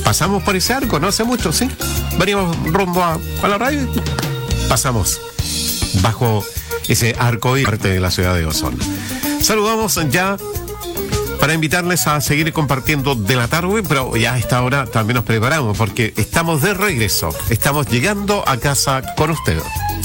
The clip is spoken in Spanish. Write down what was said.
pasamos por ese arco, no hace mucho, ¿sí? Venimos rumbo a la radio y pasamos bajo ese arco y parte de la ciudad de Osorno. Saludamos ya para invitarles a seguir compartiendo de la tarde, pero ya a esta hora también nos preparamos porque estamos de regreso. Estamos llegando a casa con ustedes.